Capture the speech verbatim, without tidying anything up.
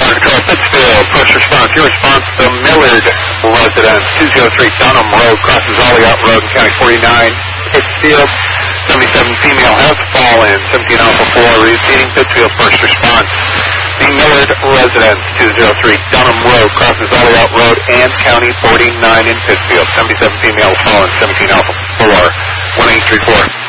Control, Pittsfield, first response. Your response, the Millard residence, two oh three Dunham Road, crosses Olliott Road in County forty-nine, Pittsfield. seventy-seven female has fallen, seventeen Alpha four, repeating Pittsfield, first response. The Millard residence, two oh three Dunham Road, crosses Olliott Road and County forty-nine in Pittsfield. seventy-seven female fallen, seventeen Alpha four, one eight three four.